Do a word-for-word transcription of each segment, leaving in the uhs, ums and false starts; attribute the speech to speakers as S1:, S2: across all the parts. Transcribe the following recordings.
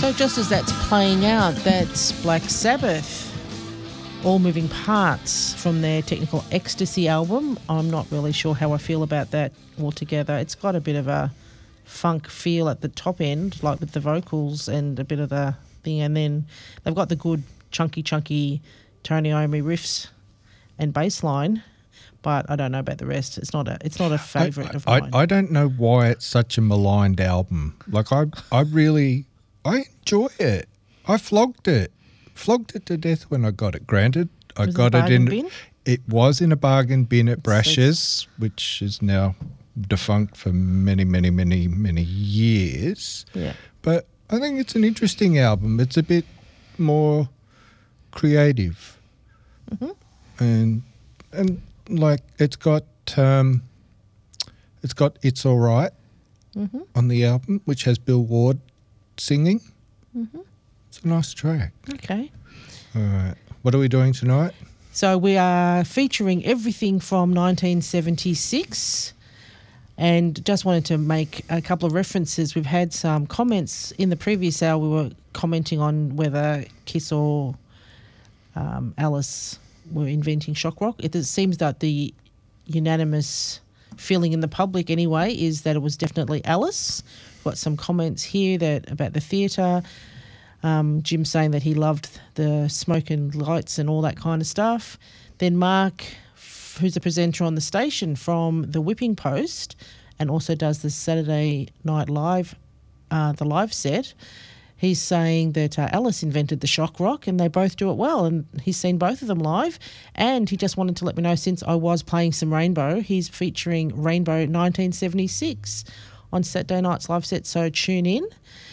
S1: So just as that's playing out, that's Black Sabbath, All Moving Parts from their Technical Ecstasy album. I'm not really sure how I feel about that altogether. It's got a bit of a funk feel at the top end, like with the vocals and a bit of the thing, and then they've got the good chunky, chunky Tony Iommi riffs and bass line, but I don't know about the rest. It's not a it's not a favourite of
S2: I,
S1: mine.
S2: I, I don't know why it's such a maligned album. Like I I really I enjoy it. I flogged it. Flogged it to death when I got it. Granted, I
S1: Was it
S2: got
S1: a
S2: it
S1: bargain
S2: in
S1: bin?
S2: it was in a bargain bin at
S1: It's-
S2: Brash's, which is now defunct for many, many, many, many years.
S1: Yeah.
S2: But I think it's an interesting album. It's a bit more creative.
S1: Mm-hmm.
S2: And and like it's got um, it's got It's All Right
S1: Mm-hmm.
S2: on the album, which has Bill Ward singing.
S1: Mm-hmm.
S2: It's a nice track.
S1: Okay.
S2: All right. What are we doing tonight?
S1: So we are featuring everything from nineteen seventy-six, and just wanted to make a couple of references. We've had some comments in the previous hour. We were commenting on whether Kiss or um, Alice were inventing shock rock. It seems that the unanimous feeling in the public anyway is that it was definitely Alice. Got some comments here that about the theatre. Um, Jim saying that he loved the smoke and lights and all that kind of stuff. Then Mark, f- who's a presenter on the station from the Whipping Post and also does the Saturday Night Live, uh, the live set, he's saying that uh, Alice invented the shock rock and they both do it well, and he's seen both of them live. And he just wanted to let me know, since I was playing some Rainbow, he's featuring Rainbow nineteen seventy-six on Saturday night's live set, so tune in.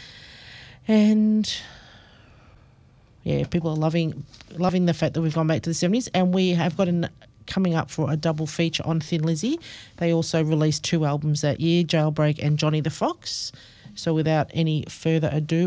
S1: And yeah, people are loving loving the fact that we've gone back to the seventies, and we have got an coming up for a double feature on Thin Lizzy. They also released two albums that year, Jailbreak and Johnny the Fox. So without any further ado,